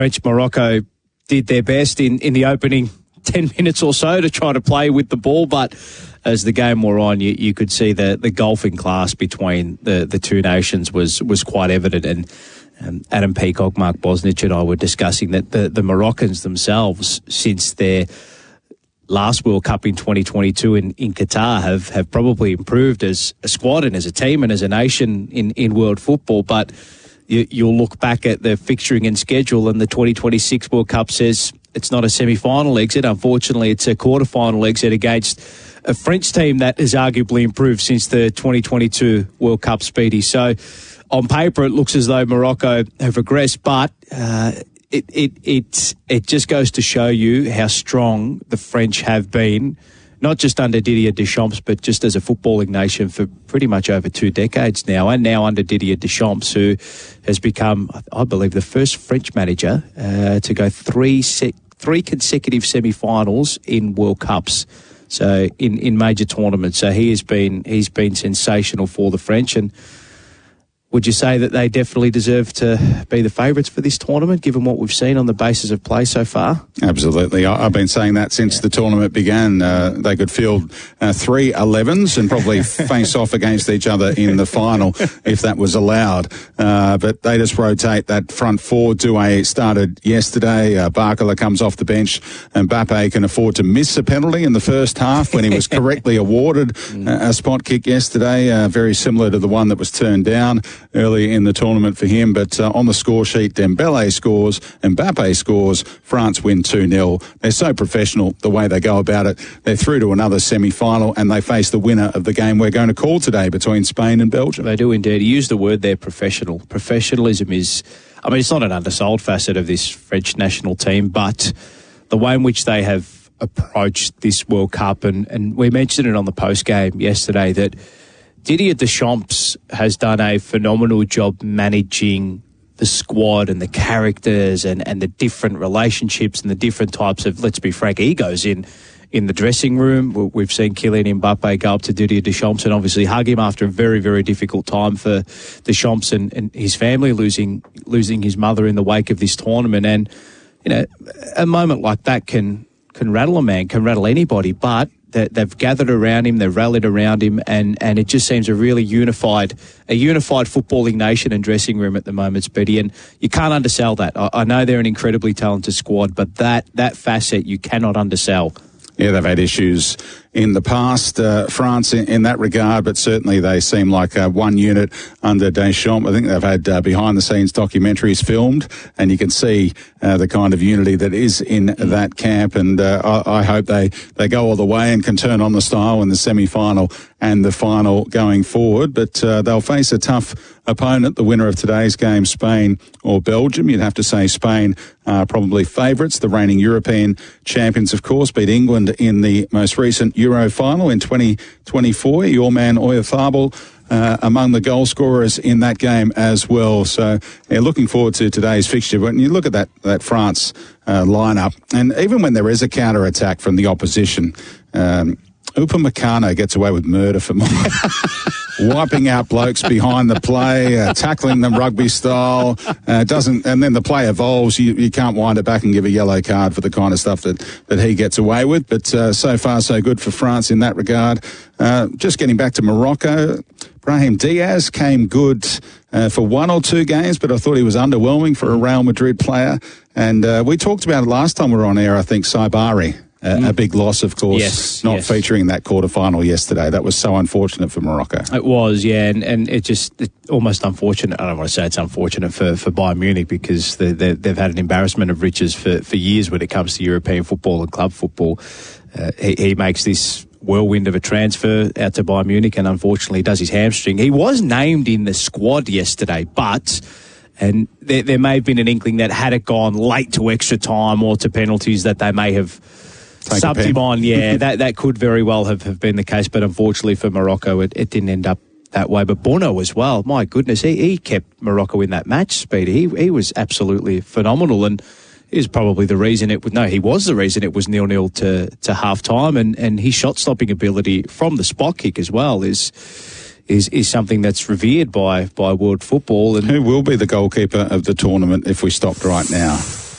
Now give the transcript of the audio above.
Morocco did their best in the opening 10 minutes or so to try to play with the ball, but as the game wore on, you could see the gulf in class between the two nations was quite evident. And Adam Peacock, Mark Bosnich and I were discussing that the Moroccans themselves, since their last World Cup in 2022 in Qatar, have probably improved as a squad and as a team and as a nation in world football. But you'll look back at the fixturing and schedule, and the 2026 World Cup says it's not a semi-final exit. Unfortunately, it's a quarter-final exit against a French team that has arguably improved since the 2022 World Cup, Speedy. So on paper, it looks as though Morocco have regressed, but it just goes to show you how strong the French have been, not just under Didier Deschamps, but just as a footballing nation for pretty much over 2 decades now, and now under Didier Deschamps, who has become, I believe, the first French manager to go three consecutive semi-finals in World Cups, so in major tournaments. So he's been sensational for the French. And would you say that they definitely deserve to be the favourites for this tournament, given what we've seen on the basis of play so far? Absolutely. I've been saying that since the tournament began. They could field 3 11s and probably face off against each other in the final if that was allowed. But they just rotate that front four. Doué started yesterday. Barcola comes off the bench, and Mbappe can afford to miss a penalty in the first half when he was correctly awarded a spot kick yesterday, very similar to the one that was turned down early in the tournament for him. But on the score sheet, Dembele scores, Mbappe scores, France win 2-0. They're so professional the way they go about it. They're through to another semi-final, and they face the winner of the game we're going to call today between Spain and Belgium. They do indeed. You use the word there, professional. Professionalism is, I mean, it's not an undersold facet of this French national team, but the way in which they have approached this World Cup, and we mentioned it on the post-game yesterday, that Didier Deschamps has done a phenomenal job managing the squad and the characters and the different relationships and the different types of, let's be frank, egos in the dressing room. We've seen Kylian Mbappe go up to Didier Deschamps and obviously hug him after a very, very difficult time for Deschamps and his family, losing his mother in the wake of this tournament. And, you know, a moment like that can rattle a man, can rattle anybody, but they've gathered around him, they've rallied around him, and it just seems a really unified footballing nation and dressing room at the moment, Speedy, and you can't undersell that. I know they're an incredibly talented squad, but that facet you cannot undersell. Yeah, they've had issues in the past, France in that regard, but certainly they seem like one unit under Deschamps. I think they've had behind-the-scenes documentaries filmed, and you can see the kind of unity that is in that camp, and I hope they go all the way and can turn on the style in the semi-final and the final going forward. But they'll face a tough opponent, the winner of today's game, Spain or Belgium. You'd have to say Spain are probably favourites. The reigning European champions, of course, beat England in the most recent Euro final in 2024. Your man Oyarzabal among the goal scorers in that game as well. So looking forward to today's fixture. When you look at that France lineup, and even when there is a counter-attack from the opposition, Upamecano gets away with murder for mine. Wiping out blokes behind the play, tackling them rugby style, and then the play evolves. You can't wind it back and give a yellow card for the kind of stuff that he gets away with. But so far, so good for France in that regard. Just getting back to Morocco, Brahim Diaz came good for 1 or 2 games, but I thought he was underwhelming for a Real Madrid player. And we talked about it last time we were on air, I think, Saibari. A big loss, of course, not featuring that quarterfinal yesterday. That was so unfortunate for Morocco. It was, yeah, and it's almost unfortunate. I don't want to say it's unfortunate for Bayern Munich because they've had an embarrassment of riches for years when it comes to European football and club football. He makes this whirlwind of a transfer out to Bayern Munich and unfortunately does his hamstring. He was named in the squad yesterday, but... And there may have been an inkling that had it gone late to extra time or to penalties that they may have subbed him on. Yeah, that could very well have been the case. But unfortunately for Morocco, it didn't end up that way. But Bono as well, my goodness, he kept Morocco in that match, Speedy. He was absolutely phenomenal and is probably the reason he was the reason it was 0-0 to half-time. And his shot-stopping ability from the spot kick as well is something that's revered by world football. And who will be the goalkeeper of the tournament if we stopped right now?